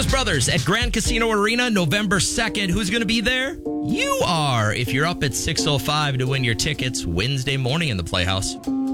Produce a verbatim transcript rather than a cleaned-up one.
Blues Brothers at Grand Casino Arena, November second. Who's going to be there? You are, if you're up at six oh five to win your tickets Wednesday morning in the Playhouse.